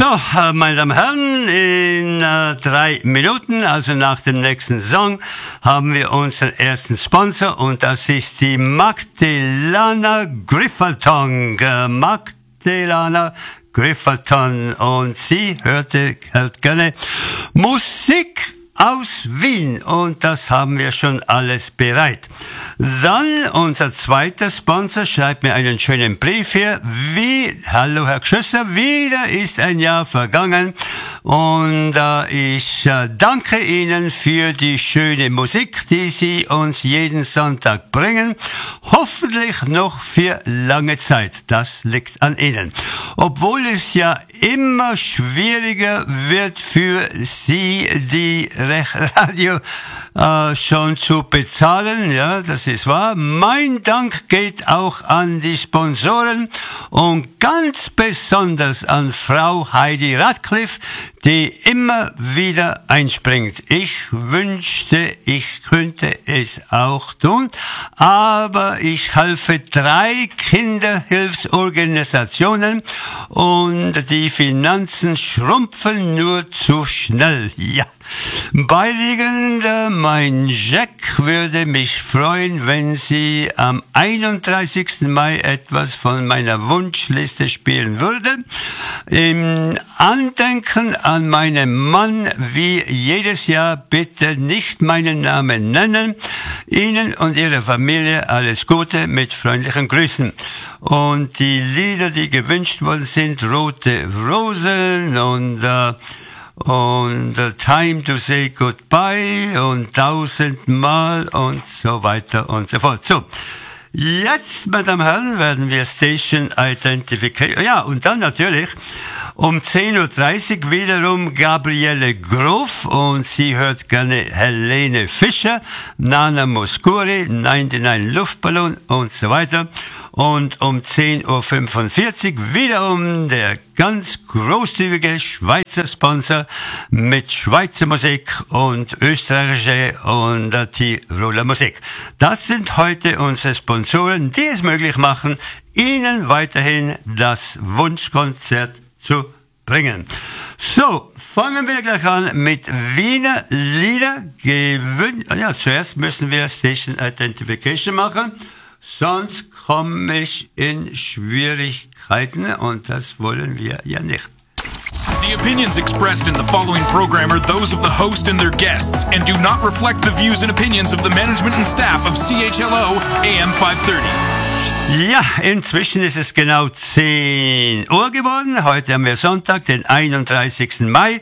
So, meine Damen und Herren, in 3 Minuten, also nach dem nächsten Song, haben wir unseren ersten Sponsor und das ist die Magdalena Griffelton. Magdalena Griffelton und sie hört gerne Musik aus Wien und das haben wir schon alles bereit. Dann unser zweiter Sponsor schreibt mir einen schönen Brief hier. Hallo Herr Gschösser, wieder ist ein Jahr vergangen und ich danke Ihnen für die schöne Musik, die Sie uns jeden Sonntag bringen. Hoffentlich noch für lange Zeit. Das liegt an Ihnen. Obwohl es ja immer schwieriger wird für Sie, die Radio schon zu bezahlen, ja, das ist wahr. Mein Dank geht auch an die Sponsoren und ganz besonders an Frau Heidi Radcliffe, die immer wieder einspringt. Ich wünschte, ich könnte es auch tun, aber ich helfe 3 Kinderhilfsorganisationen und die Finanzen schrumpfen nur zu schnell. Ja. Beiliegender, mein Jack würde mich freuen, wenn Sie am 31. Mai etwas von meiner Wunschliste spielen würden. Im Andenken an meinen Mann, wie jedes Jahr, bitte nicht meinen Namen nennen. Ihnen und Ihrer Familie alles Gute mit freundlichen Grüßen. Und die Lieder, die gewünscht worden sind, Rote Rosen und Time to Say Goodbye und 1000-mal und so weiter und so fort. So, jetzt, meine Damen und Herren, werden wir Station Identification, ja, und dann natürlich um 10.30 Uhr wiederum Gabriele Grof und sie hört gerne Helene Fischer, Nana Mouskouri, 99 Luftballon und so weiter. Und um 10.45 Uhr wiederum der ganz großzügige Schweizer Sponsor mit Schweizer Musik und österreichische und Tiroler Musik. Das sind heute unsere Sponsoren, die es möglich machen, Ihnen weiterhin das Wunschkonzert zu bringen. So, fangen wir gleich an mit Wiener Lieder. Ja, zuerst müssen wir Station Identification machen, sonst komme ich in Schwierigkeiten und das wollen wir ja nicht. The opinions expressed in the following program are those of the host and their guests and do not reflect the views and opinions of the management and staff of CHLO AM 530. Ja, inzwischen ist es genau 10 Uhr geworden. Heute haben wir Sonntag, den 31. Mai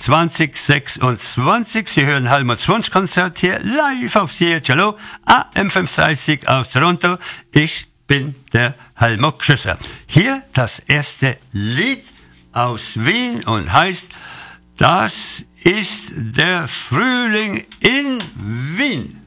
2026. Sie hören Helmuts Wunschkonzert hier live auf CHLO AM 530 aus Toronto. Ich bin der Helmut Gschösser. Hier das erste Lied aus Wien und heißt, das ist der Frühling in Wien.